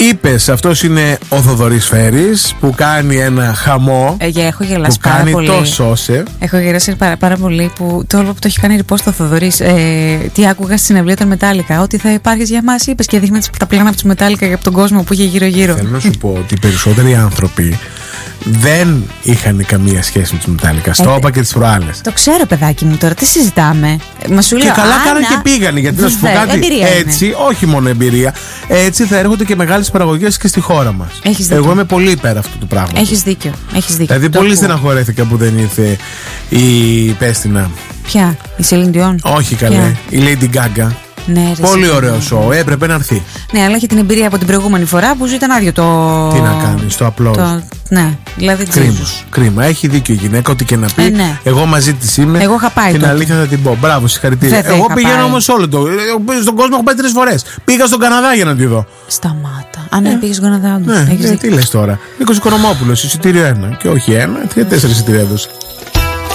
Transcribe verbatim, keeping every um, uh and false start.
Είπες, αυτός είναι ο Θοδωρής Φέρης που κάνει ένα χαμό. Ε, yeah, έχω γελάσει που πάρα κάνει πολύ. το σώσε. Έχω γελάσει πάρα, πάρα πολύ που το όλο που το έχει κάνει repost ο Θοδωρής. Ε, τι άκουγα στη συναυλία των Μετάλλικα. Ότι θα υπάρχεις για μας, είπες, και δείχνει τα πλάνα από τους Μετάλλικα και από τον κόσμο που είχε γύρω-γύρω. Θέλω να σου πω ότι οι περισσότεροι άνθρωποι δεν είχαν καμία σχέση με τους Μετάλλικα. Στο είπα και τις προάλλες. Το ξέρω, παιδάκι μου, τώρα τι συζητάμε. Μα σου λέω, και καλά Άννα, κάναν και πήγανε. Γιατί να σου πω κάτι. Έτσι, είναι. Όχι μόνο εμπειρία. Έτσι θα έρχονται και μεγάλες παραγωγές και στη χώρα μας. Εγώ είμαι πολύ υπέρ αυτού του πράγματος. Έχεις δίκιο. Έχεις δίκιο. Δηλαδή, πολύ στεναχωρέθηκα που δεν ήρθε η Πέστινα. Ποια, η Celine Dion? Όχι καλέ, η Lady Gaga. Ναι, ρε, πολύ ωραίο σοου, έπρεπε να έρθει. Ναι, αλλά είχε την εμπειρία από την προηγούμενη φορά που ήταν άδειο το. Τι να κάνει, το απλό. Το... Ναι, δηλαδή κρίμα, κρίμα. Έχει δίκιο η γυναίκα, ό,τι και να πει. Ε, ναι. Εγώ μαζί τη είμαι. Εγώ είχα πάει. Την τότε. αλήθεια θα την πω. Μπράβο, συγχαρητήρια. Εγώ πηγαίνω όμως όλο το. Στον κόσμο έχω πάει τρεις φορές. Πήγα στον Καναδά για να τη δω. Σταμάτα. Αν ναι, πήγε στον Καναδά, ναι, ναι, τι λες τώρα. Νίκος Οικονομόπουλος, εισιτήριο ένα. Και όχι ένα, τέσσερα εισιτήρια έδωσε.